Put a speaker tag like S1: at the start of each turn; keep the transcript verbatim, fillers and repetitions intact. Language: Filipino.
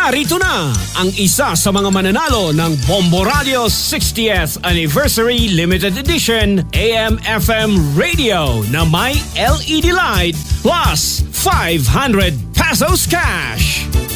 S1: Narito na ang isa sa mga mananalo ng Bombo Radio sixtieth Anniversary Limited Edition A M F M Radio na may L E D light plus five hundred pesos cash.